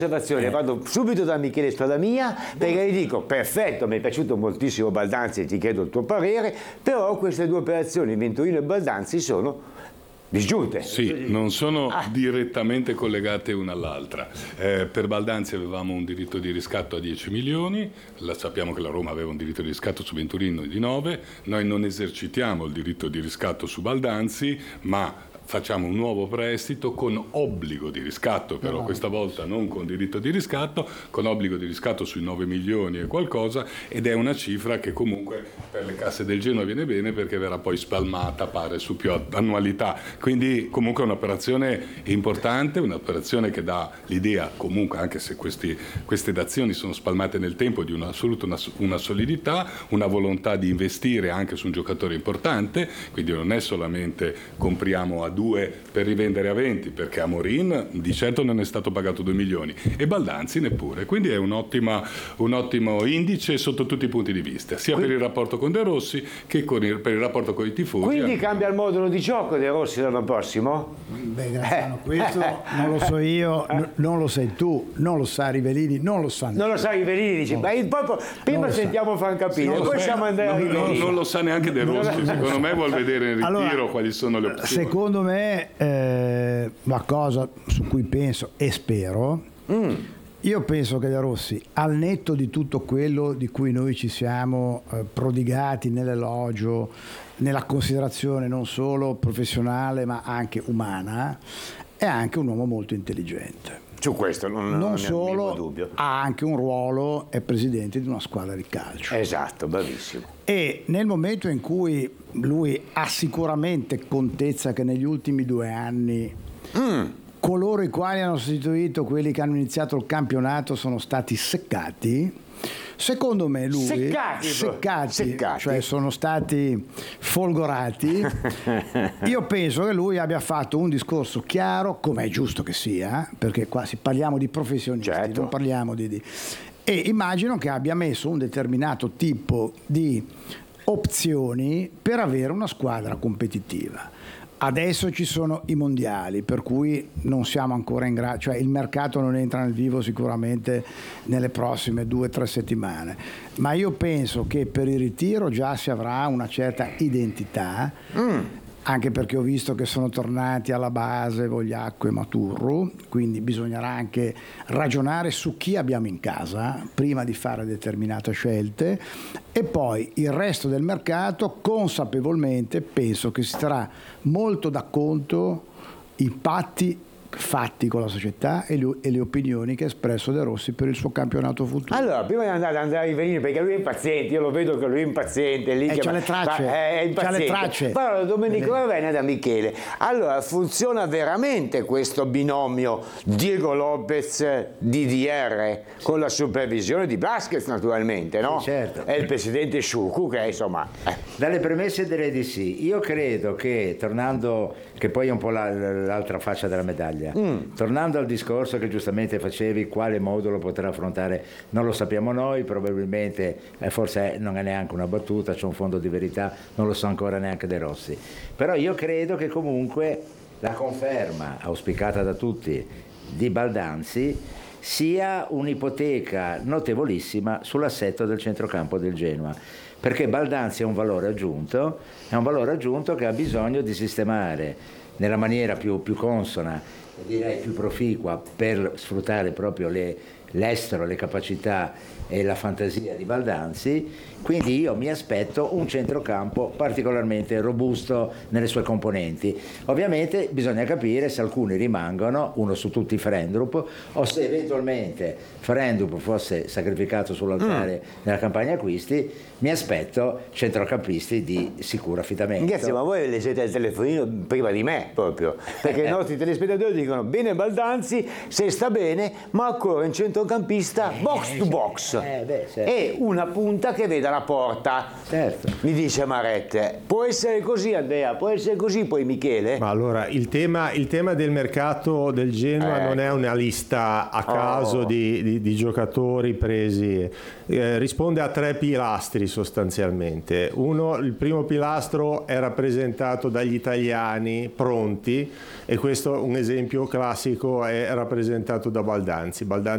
osservazione, vado subito da Michele Spadamia perché gli dico perfetto, mi è piaciuto moltissimo Baldanzi e ti chiedo il tuo parere, però queste due operazioni, Venturino e Baldanzi, sono disgiunte. Sì, non sono direttamente collegate una all'altra. Per Baldanzi avevamo un diritto di riscatto a 10 milioni, sappiamo che la Roma aveva un diritto di riscatto su Venturino di 9, noi non esercitiamo il diritto di riscatto su Baldanzi, ma facciamo un nuovo prestito con obbligo di riscatto, però questa volta non con diritto di riscatto, con obbligo di riscatto sui 9 milioni e qualcosa, ed è una cifra che comunque per le casse del Genoa viene bene perché verrà poi spalmata, pare, su più annualità. Quindi comunque è un'operazione importante, un'operazione che dà l'idea, comunque anche se queste dazioni sono spalmate nel tempo, di un'assoluta una solidità, una volontà di investire anche su un giocatore importante, quindi non è solamente compriamo a 2 per rivendere a 20, perché Amorin di certo non è stato pagato 2 milioni e Baldanzi neppure, quindi è un ottimo indice sotto tutti i punti di vista, sia per il rapporto con De Rossi che per il rapporto con i tifosi. Quindi cambia il modulo di gioco De Rossi l'anno prossimo? Beh, Graziano, questo non lo so io, non lo sai tu, non lo sa Rivellini, non lo sanno. Non lo sa Rivellini, dice, ma prima sentiamo Francapini, poi siamo Andrea Rivellini. Non lo sa neanche De Rossi, secondo me vuol vedere in ritiro quali sono le opzioni. Secondo me la cosa su cui penso e spero, io penso che De Rossi, al netto di tutto quello di cui noi ci siamo prodigati nell'elogio, nella considerazione non solo professionale ma anche umana, è anche un uomo molto intelligente. Su questo non solo dubbio. Ha anche un ruolo, è presidente di una squadra di calcio. Esatto, bravissimo. E nel momento in cui lui ha sicuramente contezza che negli ultimi 2 anni coloro i quali hanno sostituito quelli che hanno iniziato il campionato sono stati seccati, secondo me lui seccati. Cioè sono stati folgorati. Io penso che lui abbia fatto un discorso chiaro, come è giusto che sia, perché qua parliamo di professionisti, non parliamo di e immagino che abbia messo un determinato tipo di opzioni per avere una squadra competitiva. Adesso ci sono i mondiali, per cui non siamo ancora in grado, cioè il mercato non entra nel vivo sicuramente nelle prossime 2 o 3 settimane, ma io penso che per il ritiro già si avrà una certa identità, anche perché ho visto che sono tornati alla base Vogliacco e Maturru, quindi bisognerà anche ragionare su chi abbiamo in casa prima di fare determinate scelte, e poi il resto del mercato consapevolmente penso che si terrà molto da conto i patti fatti con la società e le opinioni che ha espresso De Rossi per il suo campionato futuro. Allora, prima di andare ad Andrea Rivellini, perché lui è impaziente, io lo vedo che lui è impaziente, lì c'ha le tracce, è impaziente. C'ha le tracce. Però Domenico Ravena da Michele. Allora, funziona veramente questo binomio Diego Lopez DDR con la supervisione di Vasquez, naturalmente, no? Sì, certo. E il presidente Sciucu, che insomma Dalle premesse direi di sì. Io credo che, tornando, che poi è un po' l'altra faccia della medaglia, tornando al discorso che giustamente facevi, quale modulo potrà affrontare, non lo sappiamo noi, probabilmente forse non è neanche una battuta, c'è un fondo di verità, non lo so ancora neanche De Rossi, però io credo che comunque la conferma auspicata da tutti di Baldanzi sia un'ipoteca notevolissima sull'assetto del centrocampo del Genoa, perché Baldanzi è un valore aggiunto che ha bisogno di sistemare nella maniera più consona, direi più proficua, per sfruttare proprio l'estero, le capacità e la fantasia di Baldanzi. Quindi io mi aspetto un centrocampo particolarmente robusto nelle sue componenti. Ovviamente bisogna capire se alcuni rimangono, uno su tutti Frendrup, o se eventualmente Frendrup fosse sacrificato sull'altare nella campagna acquisti. Mi aspetto centrocampisti di sicuro affidamento. Ragazzi, ma voi leggete il telefonino prima di me proprio, perché i nostri telespettatori dicono bene Baldanzi, se sta bene, ma occorre un centrocampista box to box certo. E una punta che veda la porta. Certo. Mi dice Marette, può essere così Andrea, può essere così poi Michele? Ma allora il tema del mercato del Genoa non è una lista a caso di giocatori presi, risponde a 3 pilastri sostanzialmente. Il primo pilastro è rappresentato dagli italiani pronti, e questo un esempio classico è rappresentato da Baldanzi.